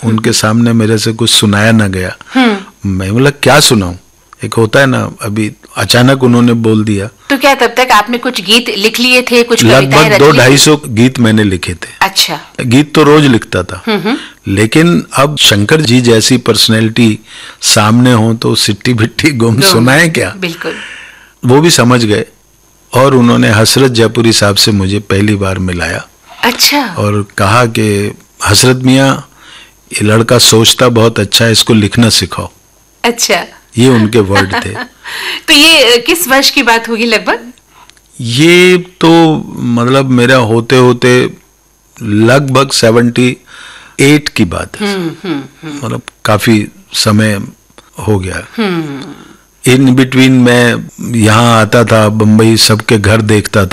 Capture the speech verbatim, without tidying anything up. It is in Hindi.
उनके सामने मेरे से कुछ सुनाया ना गया। मैं बोला क्या सुनाऊं, एक होता है ना, अभी अचानक उन्होंने बोल दिया। तो क्या तब तक आपने कुछ गीत लिख लिए थे, कुछ लगभग दो ढाई सौ गीत मैंने लिखे थे। अच्छा। गीत तो रोज लिखता था, लेकिन अब शंकर जी जैसी पर्सनैलिटी सामने हो तो सिट्टी बिट्टी गुम सुनाए क्या। बिल्कुल। वो भी समझ गए और उन्होंने हसरत जयपुरी साहब से मुझे पहली बार मिलाया। अच्छा। और कहा कि हसरत मियाँ, ये लड़का सोचता बहुत अच्छा है, इसको लिखना सिखाओ। अच्छा। ये उनके वर्ड थे। तो ये किस वर्ष की बात होगी लगभग? ये तो मतलब मेरा होते होते लगभग सेवेंटी एट की बात है। मतलब काफी समय हो गया। इन बिटवीन मैं यहाँ आता था, बम्बई सबके घर देखता था।